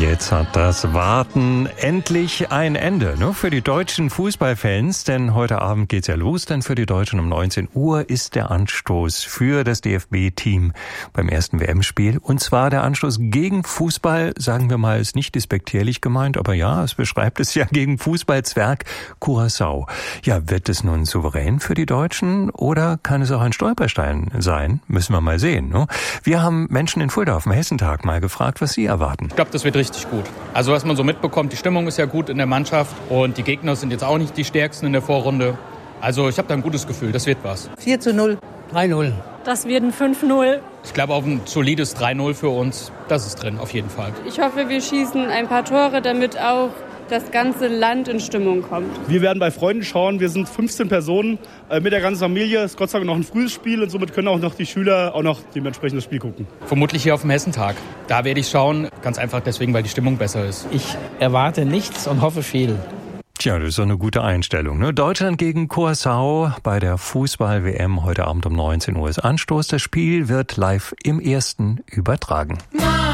Jetzt hat das Warten endlich ein Ende, ne? Für die deutschen Fußballfans, denn heute Abend geht's ja los, denn für die Deutschen um 19 Uhr ist der Anstoß für das DFB-Team beim ersten WM-Spiel. Und zwar der Anstoß gegen Fußball, sagen wir mal, ist nicht despektierlich gemeint, aber ja, es beschreibt es ja gegen Fußballzwerg Curaçao. Ja, wird es nun souverän für die Deutschen oder kann es auch ein Stolperstein sein? Müssen wir mal sehen, ne? Wir haben Menschen in Fulda auf dem Hessentag mal gefragt, was sie erwarten. Ich glaube, das wird richtig gut. Also was man so mitbekommt, die Stimmung ist ja gut in der Mannschaft und die Gegner sind jetzt auch nicht die stärksten in der Vorrunde. Also ich habe da ein gutes Gefühl, das wird was. 4:0. 3:0. Das wird ein 5:0. Ich glaube auf ein solides 3:0 für uns, das ist drin, auf jeden Fall. Ich hoffe, wir schießen ein paar Tore, damit auch das ganze Land in Stimmung kommt. Wir werden bei Freunden schauen. Wir sind 15 Personen mit der ganzen Familie. Es ist Gott sei Dank noch ein frühes Spiel und somit können auch noch die Schüler auch noch dementsprechend das Spiel gucken. Vermutlich hier auf dem Hessentag. Da werde ich schauen, ganz einfach deswegen, weil die Stimmung besser ist. Ich erwarte nichts und hoffe viel. Tja, das ist doch eine gute Einstellung, ne? Deutschland gegen Curaçao bei der Fußball-WM heute Abend um 19 Uhr ist Anstoß. Das Spiel wird live im Ersten übertragen.